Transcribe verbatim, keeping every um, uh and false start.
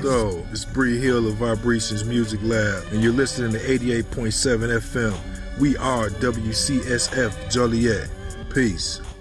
though. It's Bree Hill of Vibrations Music Lab, and you're listening to eighty-eight point seven F M. We are W C S F Joliet. Peace.